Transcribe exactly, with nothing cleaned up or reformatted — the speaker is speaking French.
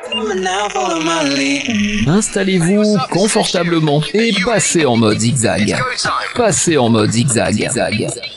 Installez-vous confortablement et passez en mode zigzag. Passez en mode zigzag.